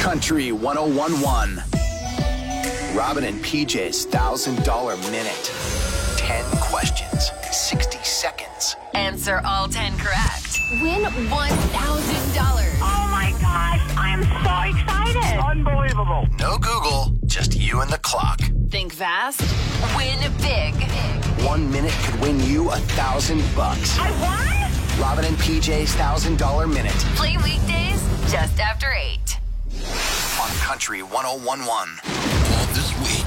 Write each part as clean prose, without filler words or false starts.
Country 1011. Robin and PJ's $1,000 minute. 10 questions, 60 seconds. Answer all 10 correct. Win $1,000. Oh my gosh, I am so excited. Unbelievable. No Google, just you and the clock. Think fast, win big. 1 minute could win you $1,000. I won? Robin and PJ's $1,000 minute. Play weekdays just after 8. On Country 1011. All this week.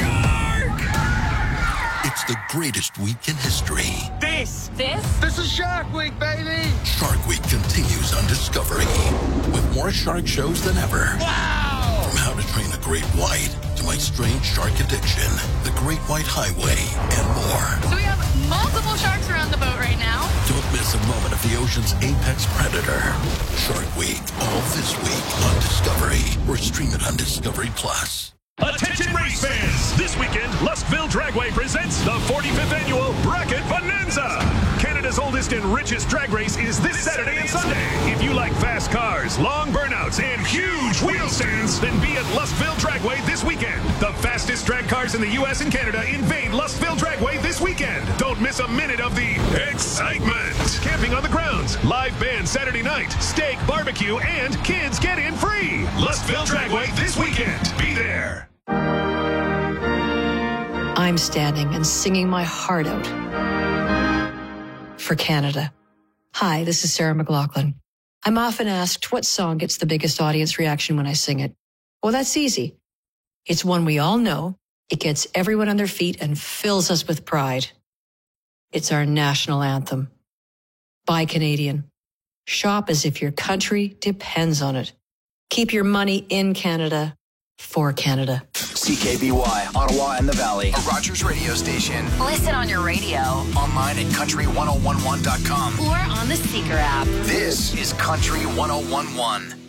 It's the greatest week in history. This This is Shark Week, baby. Shark Week continues on Discovery with more shark shows than ever. Wow. From How to Train a Great White to My Strange Shark Addiction, The Great White Highway, and more. So we have multiple sharks around the boat right now. Don't miss a moment of the ocean's apex predator. Shark Week, all this week on Discovery, or stream it on Discovery Plus. Attention race fans! This weekend, Lustville Dragway presents the 45th annual Bracket Bonanza. Canada's oldest and richest drag race is this Saturday and Sunday. If you like fast cars, long burnouts, and huge wheel stands, then be at Lustville Dragway this weekend. The fastest drag cars in the U.S. and Canada invade Lustville Dragway this weekend. Don't miss a minute of the excitement. Camping on the grounds, live band Saturday night, steak, barbecue, and kids get in free. Lustville Dragway this weekend. Be there. I'm standing and singing my heart out for Canada. Hi, this is Sarah McLachlan. I'm often asked what song gets the biggest audience reaction when I sing it. Well, that's easy. It's one we all know. It gets everyone on their feet and fills us with pride. It's our national anthem. Buy Canadian. Shop as if your country depends on it. Keep your money in Canada for Canada. CKBY, Ottawa and the Valley. A Rogers radio station. Listen on your radio Online at country1011.com. or on the Seeker app. This is Country 1011.